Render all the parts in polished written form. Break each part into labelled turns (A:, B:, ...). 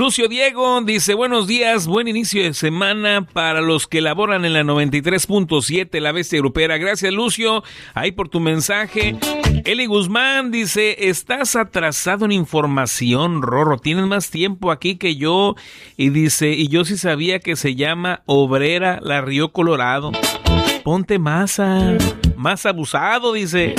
A: Lucio Diego dice, buenos días, buen inicio de semana para los que laboran en la 93.7, la bestia grupera. Gracias, Lucio, ahí por tu mensaje. Eli Guzmán dice, estás atrasado en información, Rorro, tienes más tiempo aquí que yo. Y dice, y yo sí sabía que se llama Obrera La Río Colorado. Ponte más abusado, dice.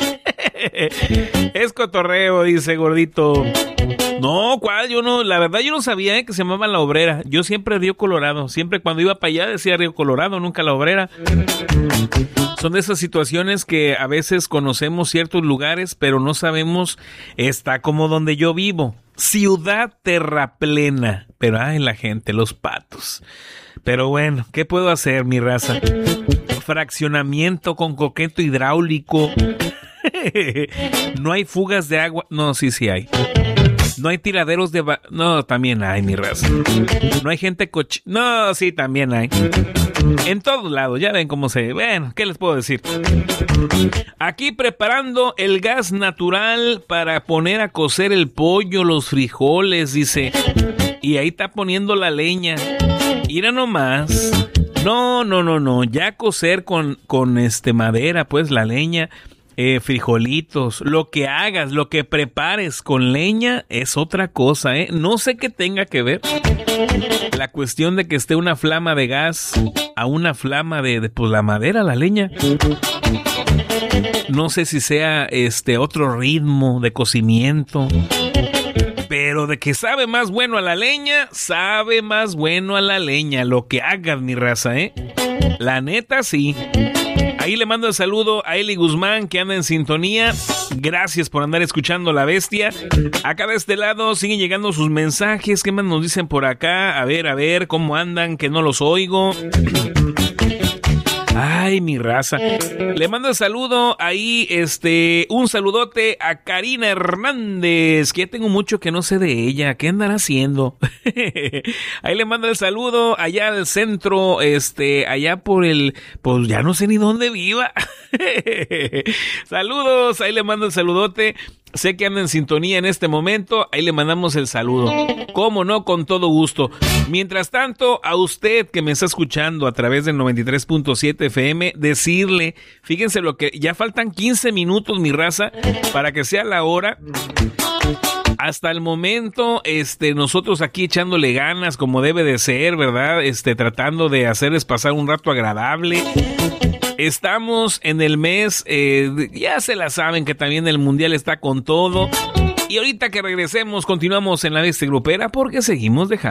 A: Es cotorreo, dice gordito. No, ¿cuál? Yo no, la verdad yo no sabía que se llamaba La Obrera. Yo siempre Río Colorado, siempre cuando iba para allá decía Río Colorado, nunca La Obrera. Son de esas situaciones que a veces conocemos ciertos lugares, pero no sabemos, está como donde yo vivo. Ciudad Terraplena. Pero ay, la gente, los patos. Pero bueno, ¿qué puedo hacer, mi raza? Fraccionamiento con coqueto hidráulico. No hay fugas de agua. No, sí hay. No hay tiraderos de... No, también hay, mi raza. No hay gente No, sí, también hay. En todos lados, ya ven cómo se... Bueno, ¿qué les puedo decir? Aquí preparando el gas natural para poner a cocer el pollo, los frijoles, dice. Y ahí está poniendo la leña. Mira nomás. No. Ya cocer con madera, pues, la leña. Frijolitos, lo que hagas, lo que prepares con leña es otra cosa, no sé qué tenga que ver la cuestión de que esté una flama de gas a una flama de pues la madera, la leña. No sé si sea otro ritmo de cocimiento, pero de que sabe más bueno a la leña, sabe más bueno a la leña, lo que hagas, mi raza, la neta sí. Ahí le mando el saludo a Eli Guzmán, que anda en sintonía. Gracias por andar escuchando La Bestia. Acá de este lado siguen llegando sus mensajes. ¿Qué más nos dicen por acá? A ver, ¿cómo andan? Que no los oigo. Ay, mi raza. Le mando el saludo ahí, un saludote a Karina Hernández, que ya tengo mucho que no sé de ella. ¿Qué andará haciendo? Ahí le mando el saludo allá al centro, allá por pues ya no sé ni dónde viva. Saludos, ahí le mando el saludote. Sé que anda en sintonía en este momento, ahí le mandamos el saludo. Cómo no, con todo gusto. Mientras tanto, a usted que me está escuchando a través del 93.7 FM, decirle, fíjense lo que ya faltan 15 minutos, mi raza, para que sea la hora. Hasta el momento, nosotros aquí echándole ganas como debe de ser, ¿verdad? Tratando de hacerles pasar un rato agradable. Estamos en el mes, ya se la saben que también el mundial está con todo. Y ahorita que regresemos, continuamos en La Bestia Grupera porque seguimos dejando.